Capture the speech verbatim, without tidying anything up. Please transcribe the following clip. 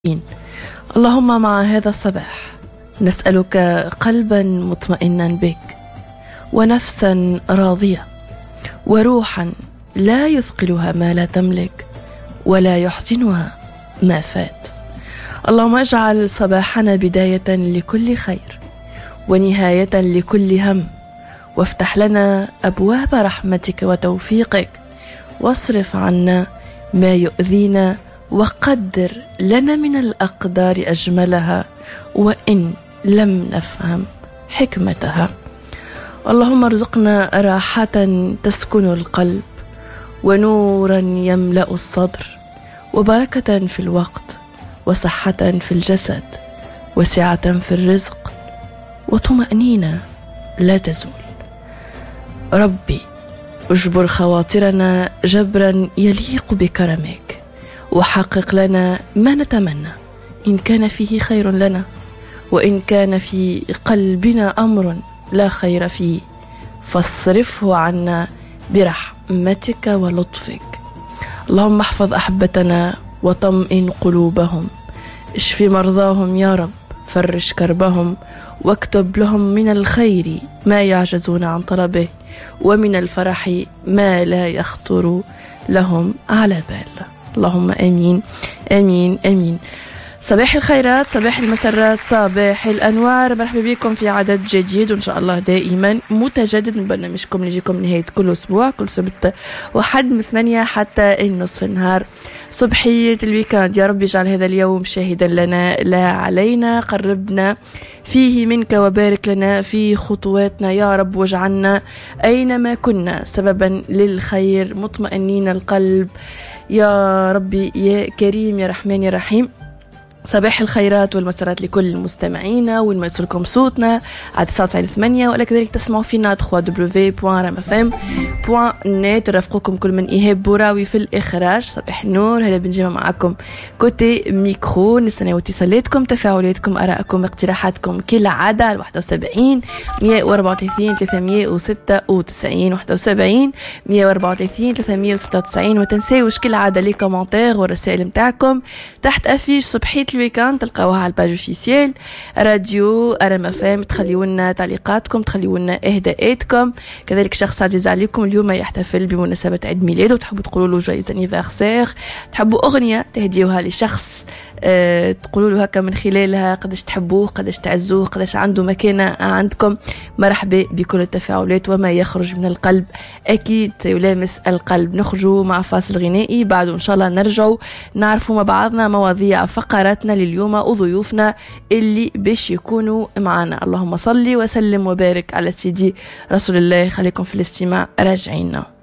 اللهم مع هذا الصباح نسألك قلبا مطمئنا بك، ونفسا راضية، وروحا لا يثقلها ما لا تملك، ولا يحزنها ما فات. اللهم اجعل صباحنا بداية لكل خير ونهاية لكل هم، وافتح لنا أبواب رحمتك وتوفيقك، واصرف عنا ما يؤذينا، وقدر لنا من الأقدار أجملها وإن لم نفهم حكمتها. اللهم ارزقنا راحة تسكن القلب، ونورا يملأ الصدر، وبركة في الوقت، وصحة في الجسد، وسعة في الرزق، وطمأنينة لا تزول. ربي اجبر خواطرنا جبرا يليق بكرمك، وحقق لنا ما نتمنى، إن كان فيه خير لنا، وإن كان في قلبنا أمر لا خير فيه فاصرفه عنا برحمتك ولطفك. اللهم احفظ أحبتنا وطمئن قلوبهم، اشف مرضاهم يا رب، فرج كربهم، واكتب لهم من الخير ما يعجزون عن طلبه، ومن الفرح ما لا يخطر لهم على بال. اللهم آمين آمين آمين. صباح الخيرات، صباح المسرات، صباح الأنوار، مرحبا بكم في عدد جديد وإن شاء الله دائما متجدد من برنامجكم اللي يجيكم نهاية كل أسبوع، كل سبت وحد من ثمانية حتى النصف النهار صبحية الويكاند. يا رب يجعل هذا اليوم شاهدا لنا لا علينا، قربنا فيه منك وبارك لنا في خطواتنا يا رب، واجعلنا أينما كنا سببا للخير، مطمئنين القلب يا ربي يا كريم يا رحمن يا رحيم. صباح الخيرات والمسرات لكل مستمعينا وين ما يوصلكم صوتنا على تسعة وتسعين ثمانية، ولا كذلك تسمعوا فينا دبليو دبليو دبليو دوت رام اف ام دوت نت. رافقكم كل من إيهاب بوراوي في الإخراج. صباح النور، هلا بنجمع معكم كوتي ميكرو، نستنى اتصالاتكم، تفاعلاتكم، آراءكم، اقتراحاتكم كالعادة على واحد وسبعين مية وأربعة وثلاثين ثلاثمية وستة وتسعين واحد وسبعين مية وأربعة وثلاثين ثلاثمية وستة وتسعين. وما تنساوش كالعادة لي كومنتير والرسائل متاعكم تحت أفيش صبحية الويكاند، تلقاوها على الباج اوفيسيال راديو ارم اف ام. تخليوا لنا تعليقاتكم، تخليوا لنا اهداءاتكم. كذلك شخص عزيز عليكم اليوم يحتفل بمناسبة عيد ميلاده، تحبوا تقولوا له جويز انيفرسير، تحبوا اغنية تهديوها لشخص أه تقولوا له هكا من خلالها قداش تحبوه، قداش تعزوه، قداش عنده مكانة عندكم. مرحبا بكل التفاعلات، وما يخرج من القلب اكيد يلامس القلب. نخرجوا مع فاصل غنائي، بعد ان شاء الله نرجعوا نعرفوا مع بعضنا مواضيع فقراتنا لليوم وضيوفنا اللي باش يكونوا معنا. اللهم صل وسلم وبارك على سيدي رسول الله. خليكم في الاستماع، راجعينا.